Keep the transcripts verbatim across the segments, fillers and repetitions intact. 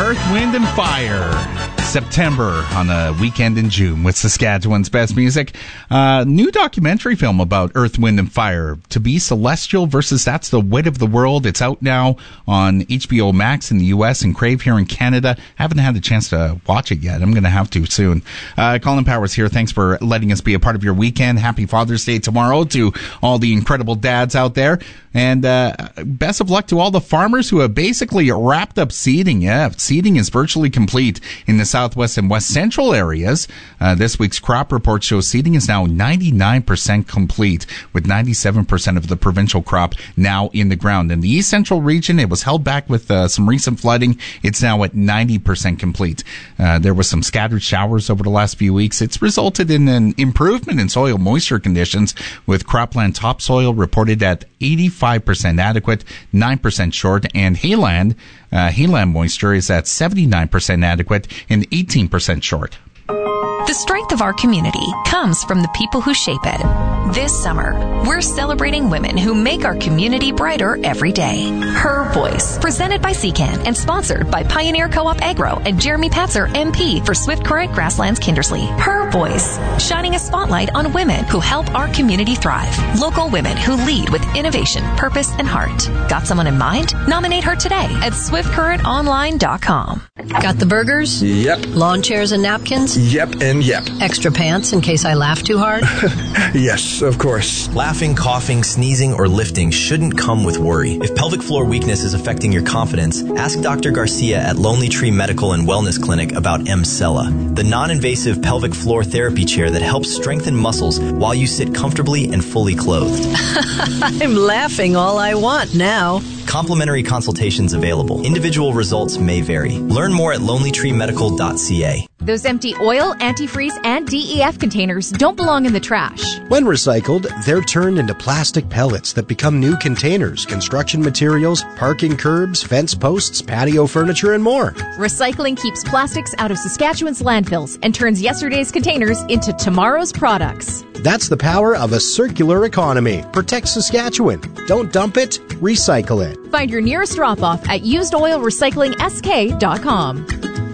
Earth, Wind, and Fire. September on a weekend in June with Saskatchewan's best music. Uh, new documentary film about Earth, Wind, and Fire. To Be Celestial versus That's the Weight of the World. It's out now on H B O Max in the U S and Crave here in Canada. Haven't had a chance to watch it yet. I'm going to have to soon. Uh, Colin Powers here. Thanks for letting us be a part of your weekend. Happy Father's Day tomorrow to all the incredible dads out there. And uh, best of luck to all the farmers who have basically wrapped up seeding. Yeah, seeding is virtually complete in the southwest and west central areas. Uh, this week's crop report shows seeding is now ninety-nine percent complete, with ninety-seven percent of the provincial crop now in the ground. In the east central region, it was held back with uh, some recent flooding. It's now at ninety percent complete. Uh, there was some scattered showers over the last few weeks. It's resulted in an improvement in soil moisture conditions, with cropland topsoil reported at eighty-five percent adequate, nine percent short, and hayland, uh, hayland moisture is at seventy-nine percent adequate and eighteen percent short. The strength of our community comes from the people who shape it. This summer, we're celebrating women who make our community brighter every day. Her Voice, presented by C CAN and sponsored by Pioneer Co-op Agro and Jeremy Patzer, M P for Swift Current Grasslands Kindersley. Her Voice, shining a spotlight on women who help our community thrive. Local women who lead with innovation, purpose, and heart. Got someone in mind? Nominate her today at swift current online dot com. Got the burgers? Yep. Lawn chairs and napkins? Yep and yep. Extra pants in case I laugh too hard? Yes, of course. Laughing, coughing, sneezing, or lifting shouldn't come with worry. If pelvic floor weakness is affecting your confidence, ask Doctor Garcia at Lonely Tree Medical and Wellness Clinic about Emsella, the non-invasive pelvic floor therapy chair that helps strengthen muscles while you sit comfortably and fully clothed. I'm laughing all I want now. Complimentary consultations available. Individual results may vary. Learn more at lonely tree medical dot c a. Those empty oil, antifreeze, and D E F containers don't belong in the trash. When recycled, they're turned into plastic pellets that become new containers, construction materials, parking curbs, fence posts, patio furniture, and more. Recycling keeps plastics out of Saskatchewan's landfills and turns yesterday's containers into tomorrow's products. That's the power of a circular economy. Protect Saskatchewan. Don't dump it, recycle it. Find your nearest drop-off at used oil recycling s k dot com.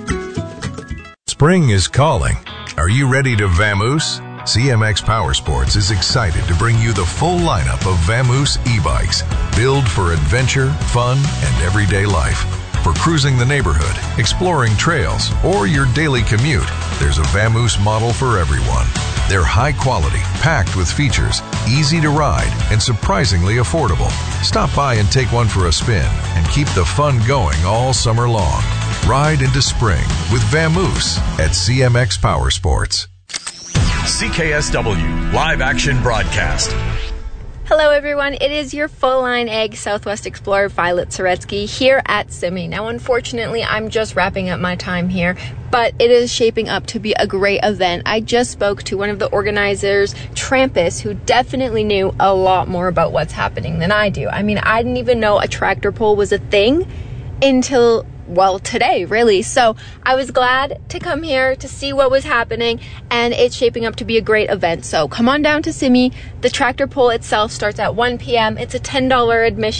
Spring is calling. Are you ready to vamoose? C M X Power Sports is excited to bring you the full lineup of Vamoose e-bikes, built for adventure, fun, and everyday life. For cruising the neighborhood, exploring trails, or your daily commute, there's a Vamoose model for everyone. They're high quality, packed with features, easy to ride, and surprisingly affordable. Stop by and take one for a spin and keep the fun going all summer long. Ride into spring with Vamoose at C M X Power Sports. C K S W Live Action Broadcast. Hello everyone, it is your full-line egg Southwest Explorer Violet Soretsky here at Simi. Now unfortunately I'm just wrapping up my time here, but it is shaping up to be a great event. I just spoke to one of the organizers, Trampus, who definitely knew a lot more about what's happening than I do. I mean, I didn't even know a tractor pull was a thing until, well, today, really. So I was glad to come here to see what was happening, and it's shaping up to be a great event. So come on down to Simi. The tractor pull itself starts at one p.m. It's a ten dollars admission.